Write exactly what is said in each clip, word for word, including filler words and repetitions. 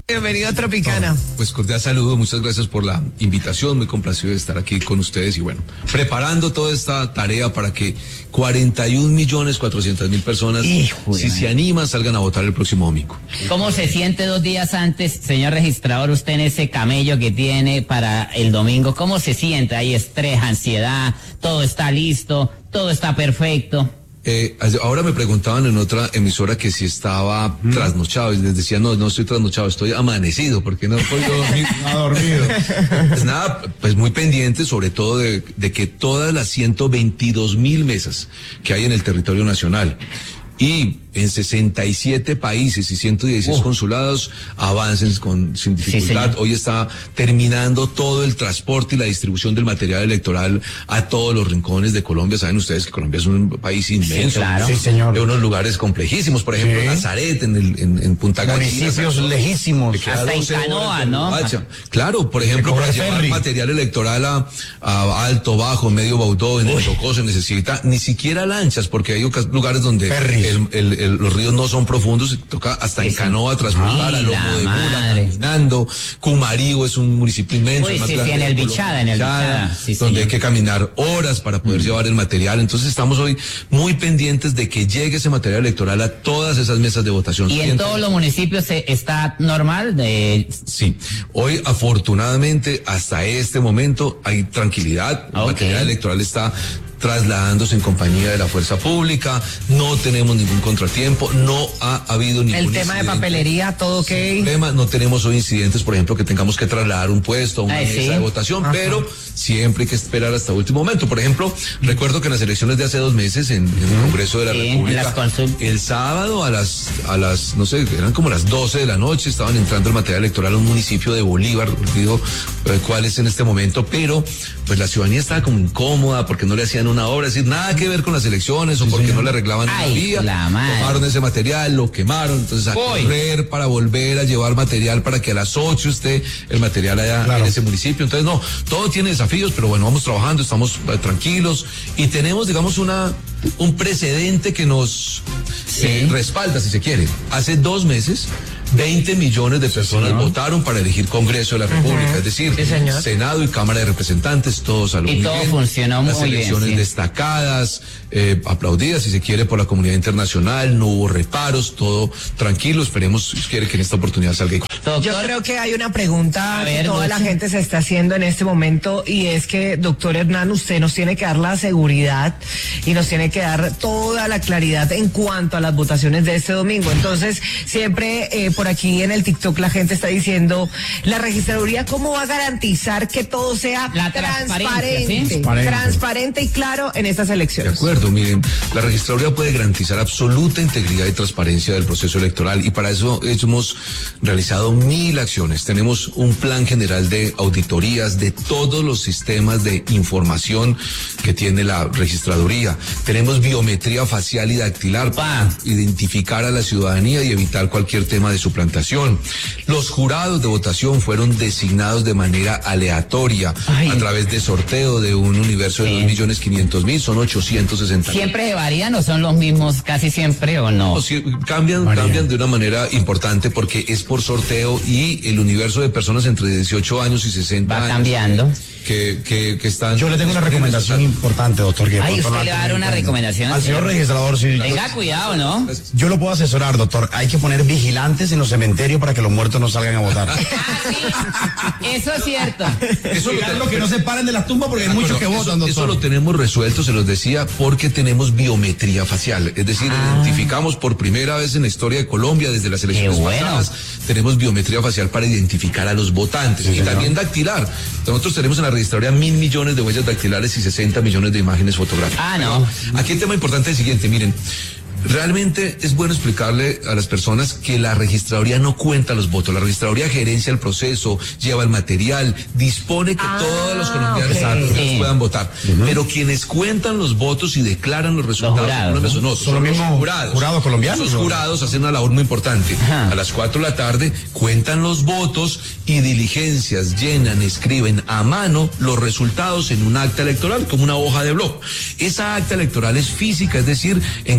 Bienvenido a Tropicana. Oh, pues cordial saludo, muchas gracias por la invitación, muy complacido de estar aquí con ustedes y bueno, preparando toda esta tarea para que cuarenta y un millones cuatrocientas mil personas, Hijo si se animan, salgan a votar el próximo domingo. ¿Cómo se siente dos días antes, señor registrador, usted en ese camello que tiene para el domingo? ¿Cómo se siente? Hay estrés, ansiedad, todo está listo, todo está perfecto. Eh, ahora me preguntaban en otra emisora que si estaba mm. trasnochado y les decía, no, no estoy trasnochado, estoy amanecido porque no he podido dormir. No ha dormido. Pues nada, pues muy pendiente sobre todo de, de que todas las ciento veintidós mil mesas que hay en el territorio nacional y en sesenta y siete países y ciento dieciséis uh. consulados avancen con, sin dificultad. Sí, hoy está terminando todo el transporte y la distribución del material electoral a todos los rincones de Colombia. Saben ustedes que Colombia es un país inmenso. Sí, claro. Sí, señor. De unos lugares complejísimos, por ejemplo, sí. Nazaret, en, el, en, en Punta Gallina. Municipios lejísimos. Hasta en canoa, ¿no? Claro, por ejemplo, para llevar ferry. material electoral a, a Alto, Bajo, Medio Baudó, en Uy. el Chocó se necesita ni siquiera lanchas, porque hay lugares donde el, el, el los ríos no son profundos, se toca hasta en canoa transportar a lomo de mula, caminando. Cumarío es un municipio inmenso. Uy, sí, sí, en el Bichada, en el Bichada. Sí, donde hay que caminar horas para poder mm. llevar el material. Entonces estamos hoy muy pendientes de que llegue ese material electoral a todas esas mesas de votación. ¿Y en todos los municipios está normal? De... Sí. Hoy, afortunadamente, hasta este momento hay tranquilidad. El okay. material electoral está trasladándose en compañía de la fuerza pública, no tenemos ningún contratiempo, no ha habido ningún El tema incidente. de papelería, todo ok. Sin problema, no tenemos hoy incidentes, por ejemplo, que tengamos que trasladar un puesto a una Ay, mesa ¿sí? de votación, Ajá. pero siempre hay que esperar hasta último momento. Por ejemplo, recuerdo que en las elecciones de hace dos meses en, en el Congreso de la sí, República, el sábado a las, a las, no sé, eran como las doce de la noche, estaban entrando el material electoral a un municipio de Bolívar, digo eh, cuál es en este momento, pero pues la ciudadanía estaba como incómoda porque no le hacían una obra, es decir, nada que ver con las elecciones o sí, porque sí. no le arreglaban Ay, una vía, la tomaron ese material, lo quemaron, entonces a Uy. correr para volver a llevar material para que a las ocho esté el material allá claro. en ese municipio. Entonces no, todo tiene desafíos, pero bueno, vamos trabajando, estamos eh, tranquilos y tenemos, digamos, una un precedente que nos sí. eh, respalda, si se quiere. Hace dos meses veinte millones de personas sí, votaron para elegir Congreso de la República, uh-huh. es decir, sí, Senado y Cámara de Representantes, todos a lo Y todo bien. funcionó muy Las elecciones bien, sí. destacadas, eh, aplaudidas, si se quiere, por la comunidad internacional, no hubo reparos, todo tranquilo, esperemos, si quiere, que en esta oportunidad salga. Doctor, yo creo que hay una pregunta ver, que toda la gente se está haciendo en este momento y es que, doctor Hernán, usted nos tiene que dar la seguridad y nos tiene que dar toda la claridad en cuanto a las votaciones de este domingo. Entonces, siempre... Eh, por aquí en el TikTok la gente está diciendo, la registraduría, ¿cómo va a garantizar que todo sea la transparente, ¿sí? transparente y claro en estas elecciones? De acuerdo, miren, la registraduría puede garantizar absoluta integridad y transparencia del proceso electoral y para eso hemos realizado mil acciones. Tenemos un plan general de auditorías de todos los sistemas de información que tiene la registraduría. Tenemos biometría facial y dactilar para identificar a la ciudadanía y evitar cualquier tema de suplantación. Los jurados de votación fueron designados de manera aleatoria Ay. a través de sorteo de un universo de sí. dos millones quinientos mil, son ochocientos sesenta mil. ¿Siempre varían o son los mismos casi siempre o no? no sí, cambian, cambian de una manera importante porque es por sorteo y el universo de personas entre dieciocho años y sesenta Va años. cambiando. Que, que, que están... Yo le tengo una recomendación importante, doctor. Que Ay, usted le va a dar una recomendación. Al señor registrador, sí. Tenga cuidado, ¿no? Yo lo puedo asesorar, doctor. Hay que poner vigilantes en los cementerios para que los muertos no salgan a votar. Ah, sí. Eso es cierto. Eso es lo que no se paren de las tumbas porque hay muchos que eso, votan, doctor. Eso lo tenemos resuelto, se los decía, porque tenemos biometría facial. Es decir, ah. identificamos por primera vez en la historia de Colombia, desde las elecciones bueno. pasadas, tenemos biometría facial para identificar a los votantes. Sí, y señor. También dactilar. Nosotros tenemos en la registraduría mil millones de huellas dactilares y sesenta millones de imágenes fotográficas. Ah, no. Aquí el tema importante es el siguiente, miren. Realmente es bueno explicarle a las personas que la registraduría no cuenta los votos. La registraduría gerencia el proceso, lleva el material, dispone que ah, todos los colombianos okay. sí. puedan votar. Uh-huh. Pero quienes cuentan los votos y declaran los resultados los jurados, no, no, son, son los mismos jurados. ¿Jurados colombianos? Los jurados hacen una labor muy importante. Ajá. A las cuatro de la tarde cuentan los votos y diligencias, llenan, escriben a mano los resultados en un acta electoral, como una hoja de blog. Esa acta electoral es física, es decir, en Colombia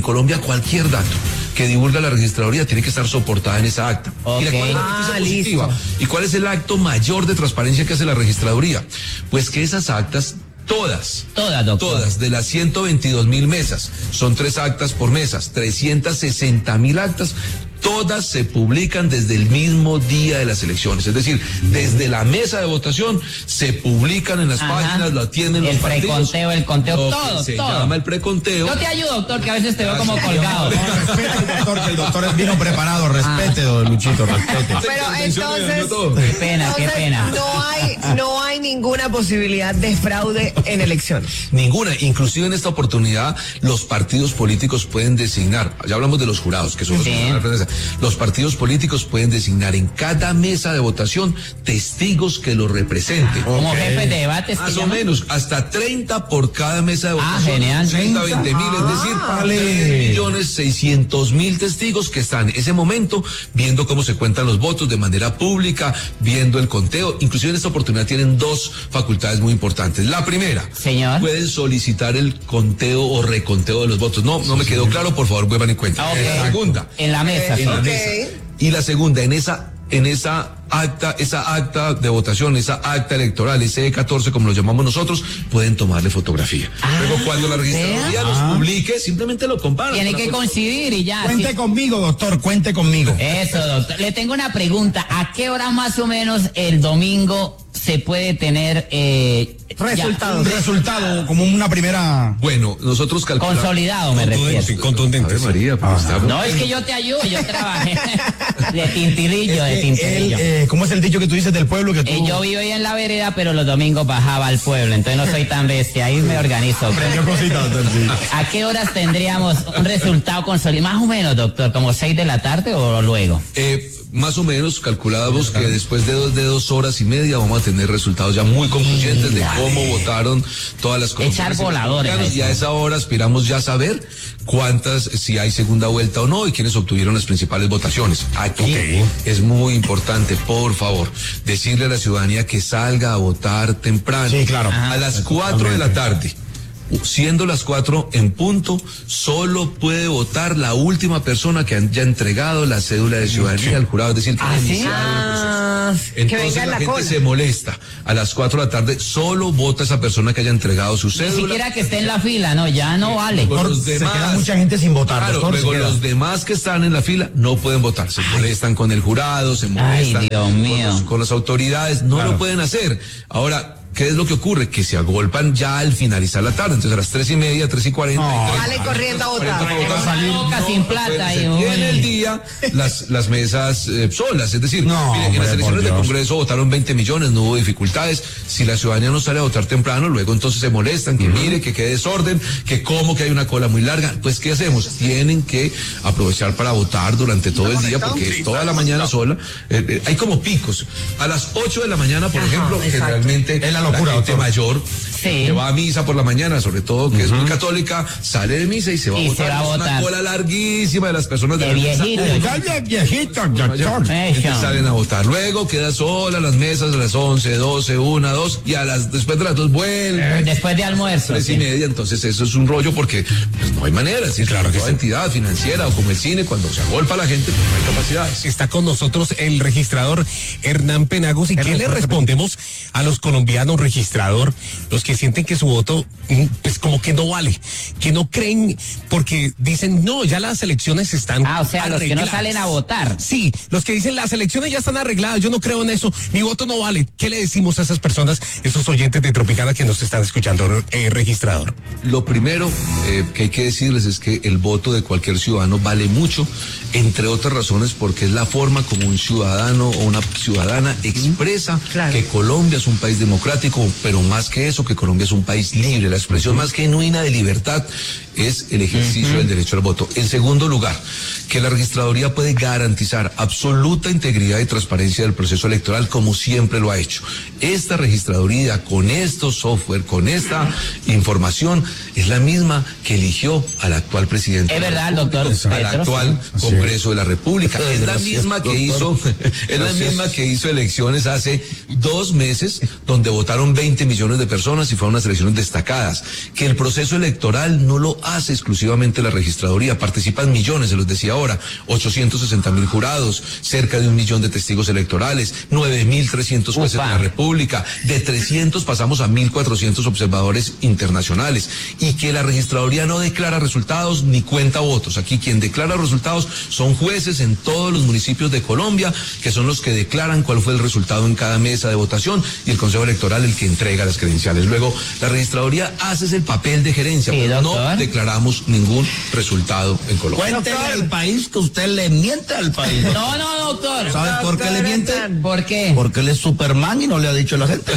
cualquier dato que divulga la registraduría tiene que estar soportada en esa acta. Okay. ¿Y cuál es la Ah, noticia positiva? listo. ¿Y cuál es el acto mayor de transparencia que hace la registraduría? Pues que esas actas, todas, Todas, doctor. todas, de las ciento veintidós mil mesas, son tres actas por mesas, trescientas sesenta mil actas, todas se publican desde el mismo día de las elecciones. Es decir, desde la mesa de votación se publican en las Ajá. páginas, lo atienden El los partidos. preconteo, el conteo, Lo que todo, se todo. llama el preconteo. Yo te ayudo, doctor, que a veces te veo como colgado. Respete al doctor, que el doctor vino preparado. Respete, don Luchito, respete. Pero Atención, entonces, todo. Qué pena, qué entonces, pena. no hay, no hay ninguna posibilidad de fraude en elecciones. Ninguna, inclusive en esta oportunidad los partidos políticos pueden designar, ya hablamos de los jurados, que son los Sí. que van a la los partidos políticos pueden designar en cada mesa de votación testigos que lo representen. Como jefe de debates. Más ¿se o llama? menos, hasta treinta por cada mesa de Ah, votación. genial. treinta, veinte mil, es decir, tres millones seiscientos mil testigos que están en ese momento viendo cómo se cuentan los votos de manera pública, viendo el conteo. Inclusive en esta oportunidad tienen dos facultades muy importantes. La primera, Señor. pueden solicitar el conteo o reconteo de los votos. No, no me quedó claro, por favor, vuelvan en cuenta. Ah, ok. La segunda, En la mesa. en la Ok. mesa. Y la segunda, en esa, en esa acta, esa acta de votación, esa acta electoral, ese E catorce, como lo llamamos nosotros, pueden tomarle fotografía. Luego, cuando la registraduría los publique, simplemente lo comparan. Tiene con la que foto. coincidir y ya. Cuente sí. conmigo, doctor, cuente conmigo. Eso, doctor. Le tengo una pregunta. ¿A qué hora más o menos el domingo se puede tener eh, Resultados. Un resultado, como una primera... Bueno, nosotros ya calculamos. consolidado, me refiero? A ver, María, pero está- No, es que yo te ayudo, yo trabajé de tintirillo, de Él, tintirillo. eh, ¿cómo es el dicho que tú dices del pueblo que tú... Eh, yo vivo ahí en la vereda, pero los domingos bajaba al pueblo, entonces no soy tan bestia, ahí me organizo. Aprendió cositas, doctor, sí. ¿A qué horas tendríamos un resultado consolidado? Más o menos, doctor, como seis de la tarde o luego. Eh, más o menos calculábamos que después de dos, de dos horas y media vamos a tener resultados ya muy concluyentes de cómo votaron todas las cosas. Echar voladores. Y a esa hora aspiramos ya a saber cuántas, si hay segunda vuelta o no, y quiénes obtuvieron las principales votaciones. Aquí Ok. es muy importante, por favor, decirle a la ciudadanía que salga a votar temprano. Sí, claro. A las cuatro de la tarde. Siendo las cuatro en punto, solo puede votar la última persona que haya entregado la cédula de ciudadanía al jurado, es decir, que ¿Ah, haya sí? iniciado el proceso. Ah, que Entonces venga en la, la gente cola. se molesta. A las cuatro de la tarde solo vota esa persona que haya entregado su Ni cédula. siquiera que esté en la fila, no, ya no vale. Con los Se demás. queda mucha gente sin votar, Claro, doctor, se luego queda. los demás que están en la fila no pueden votar. Se molestan con el jurado, se molestan Dios con, mío. los- con las autoridades. No Claro. lo pueden hacer. Ahora, ¿qué es lo que ocurre? Que se agolpan ya al finalizar la tarde. Entonces a las tres y media, tres y cuarenta. No, Sale corriendo a votar. Una boca sin plata y Y en el uy. día, las, las mesas eh, solas. Es decir, No, mire, en hombre, las elecciones por del Dios. Congreso votaron veinte millones, no hubo dificultades. Si la ciudadanía no sale a votar temprano, luego entonces se molestan, que mire, que quede desorden, que como que hay una cola muy larga. Pues, ¿qué hacemos? Tienen que aprovechar para votar durante todo el día, porque es toda la mañana sola. Eh, eh, hay como picos. A las ocho de la mañana, por Ajá, ejemplo, exacto. generalmente Es la locura, gente doctor. mayor Sí. que va a misa por la mañana, sobre todo que es muy católica, sale de misa y se va a Y se votar. va a Es una votar. cola larguísima de las personas de, De la misa. viejito. Calle viejito, doctor. Entonces Eso. salen a votar. Luego queda sola las mesas a las once, doce, una, dos, y a las después de las dos vuelven. Después de almuerzo. Tres y sí. media, entonces eso es un rollo porque pues, no hay manera, si claro que toda sí. entidad financiera o como el cine, cuando se agolpa la gente, pues no hay capacidades. Está con nosotros el registrador Hernán Penagos. ¿Y qué le respondemos a los colombianos, registrador, los que sienten que su voto, mm, pues como que no vale, que no creen porque dicen, no, ya las elecciones están Ah, o sea, los que no arregladas"? salen a votar. Sí, los que dicen las elecciones ya están arregladas, yo no creo en eso, mi voto no vale. ¿Qué le decimos a esas personas, esos oyentes de Tropicana que nos están escuchando, eh, registrador? Lo primero eh, que hay que decirles es que el voto de cualquier ciudadano vale mucho, entre otras razones porque es la forma como un ciudadano o una ciudadana expresa Claro. que Colombia es un país democrático, pero más que eso, que Colombia es un país libre. La expresión más genuina de libertad es el ejercicio del derecho al voto. En segundo lugar, que la registraduría puede garantizar absoluta integridad y transparencia del proceso electoral como siempre lo ha hecho. Esta registraduría con estos software, con esta información, es la misma que eligió al actual presidente. Es verdad, doctor Al Petro, actual sí. Congreso de la República. Es la Gracias, misma que doctor. hizo, es la misma que hizo elecciones hace dos meses, donde votaron veinte millones de personas buenas y fueron unas elecciones destacadas, que el proceso electoral no lo hace exclusivamente la registraduría, participan millones, se los decía ahora, ochocientos sesenta mil jurados, cerca de un millón de testigos electorales, nueve mil trescientos jueces de la República, de trescientos pasamos a mil cuatrocientos observadores internacionales, y que la registraduría no declara resultados ni cuenta votos. Aquí quien declara resultados son jueces en todos los municipios de Colombia, que son los que declaran cuál fue el resultado en cada mesa de votación, y el Consejo Electoral el que entrega las credenciales. Luego, la registraduría hace el papel de gerencia, sí, pero doctor. no declaramos ningún resultado en Colombia. Cuéntele al país que usted le miente al país. No, no, doctor. ¿Sabe por qué le miente? ¿Por qué? Porque él es Superman y no le ha dicho a la gente.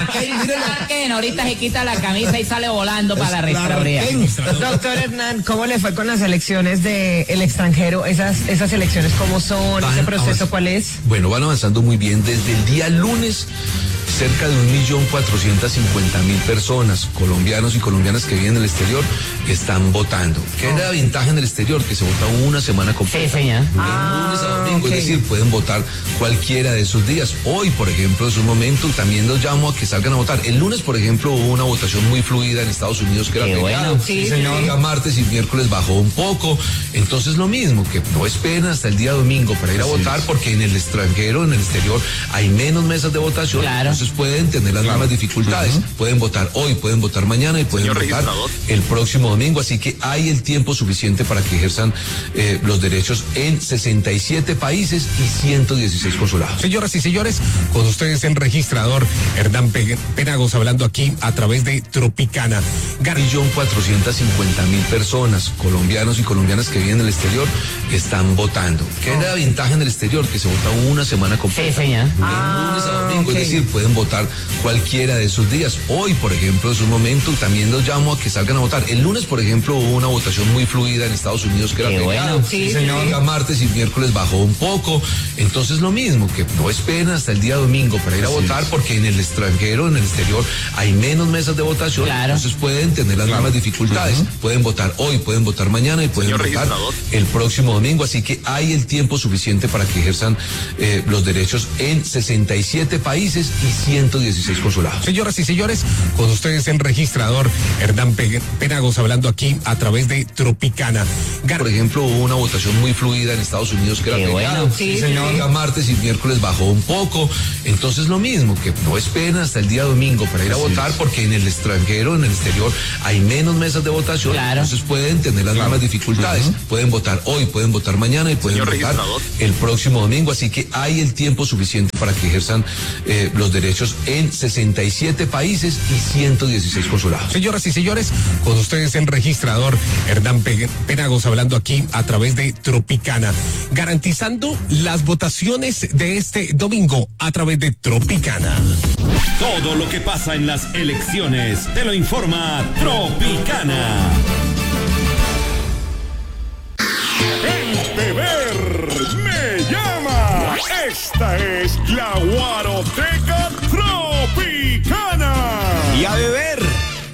Clark Kent, ahorita se quita la camisa y sale volando para la registraduría. Doctor Hernán, ¿cómo le fue con las elecciones del extranjero? Esas, esas elecciones, ¿cómo son? Van ¿Ese proceso avanz- cuál es? Bueno, van avanzando muy bien. Desde el día lunes, cerca de un millón cuatrocientos cincuenta mil personas, colombianos y colombianas que viven en el exterior, están votando. ¿Qué es la ventaja en el exterior? Que se vota una semana completa. Sí, señor. De Ah, lunes a domingo, ok. es decir, pueden votar cualquiera de esos días. Hoy, por ejemplo, es un momento, también los llamo a que salgan a votar. El lunes, por ejemplo, hubo una votación muy fluida en Estados Unidos, que era Qué feriado. bueno. Sí, Sí, señor. sí. Ya martes y miércoles bajó un poco. Entonces, lo mismo, que no esperen hasta el día domingo para ir a votar, porque en el extranjero, en el exterior, hay menos mesas de votación. Claro. Entonces pueden tener las mismas dificultades. Pueden votar hoy, pueden votar mañana y pueden Señor votar registrador. el próximo domingo. Así que hay el tiempo suficiente para que ejerzan eh, los derechos en sesenta y siete países y ciento dieciséis consulados. Señoras y señores, con ustedes el registrador Hernán Pe- Penagos hablando aquí a través de Tropicana. Gar- millón cuatrocientos cincuenta mil personas, colombianos y colombianas que viven en el exterior, están votando. ¿Qué es la ventaja en el exterior? Que se vota una semana completa. Sí, señor. De lunes a domingo, ok. es decir, pueden votar cualquiera de esos días. Hoy, por ejemplo, es un momento, también los llamo a que salgan a votar. El lunes, por ejemplo, hubo una votación muy fluida en Estados Unidos, que era Qué feriado. bueno. Sí, señor. sí. Ya martes y miércoles bajó un poco. Entonces, lo mismo, que no esperen hasta el día domingo para ir a votar, porque en el extranjero, en el exterior, hay menos mesas de votación. Claro. Entonces pueden tener las mismas dificultades. Pueden votar hoy, pueden votar mañana y pueden Señor votar registrador. el próximo domingo. Así que hay el tiempo suficiente para que ejerzan eh, los derechos en sesenta y siete países y ciento dieciséis consulados. Señoras y señores, con ustedes el registrador Hernán Pe- Penagos hablando aquí a través de Tropicana. Gar- Por ejemplo, hubo una votación muy fluida en Estados Unidos, que era Qué feriado. bueno. Sí, señor. sí. Ya martes y miércoles bajó un poco. Entonces, lo mismo, que no esperen hasta el día domingo para ir a votar, porque en el extranjero, en el exterior, hay menos mesas de votación. Claro. Entonces pueden tener las mismas dificultades. Pueden votar hoy, pueden votar mañana y pueden Señor votar registrador. el próximo domingo. Así que hay el tiempo suficiente para que ejerzan eh, los derechos en sesenta y siete países y ciento dieciséis consulados. Señoras y señores, con ustedes el registrador Hernán Pe- Penagos hablando aquí a través de Tropicana, garantizando las votaciones de este domingo a través de Tropicana. Todo lo que pasa en las elecciones te lo informa Tropicana. Gente ver me llama. Esta es la Guaroteca Tropicana. Y a beber